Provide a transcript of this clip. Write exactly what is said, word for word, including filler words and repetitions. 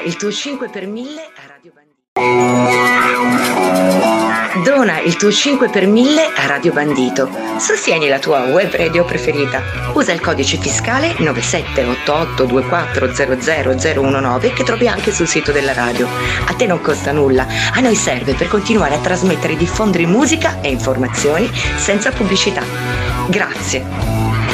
il tuo cinque per mille a Radio Bandito. Dona il tuo cinque per mille a Radio Bandito. Sostieni la tua web radio preferita. Usa il codice fiscale nove sette otto otto due quattro zero zero zero uno nove che trovi anche sul sito della radio. A te non costa nulla, a noi serve per continuare a trasmettere e diffondere musica e informazioni senza pubblicità. Grazie.